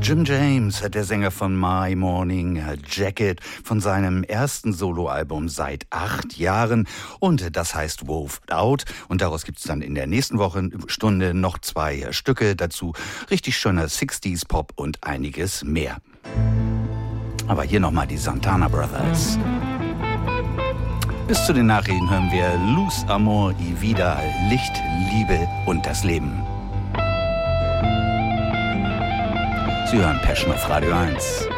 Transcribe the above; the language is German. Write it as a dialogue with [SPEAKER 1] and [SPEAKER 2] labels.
[SPEAKER 1] Jim James, der Sänger von My Morning Jacket, von seinem ersten Soloalbum seit 8 Jahren. Und das heißt Woved Out. Und daraus gibt es dann in der nächsten Wochenstunde noch 2 Stücke dazu. Richtig schöner 60s Pop und einiges mehr. Aber hier nochmal die Santana Brothers. Bis zu den Nachrichten hören wir Luz Amor y Vida, Licht, Liebe und das Leben. Sie hören Passion auf Radio 1.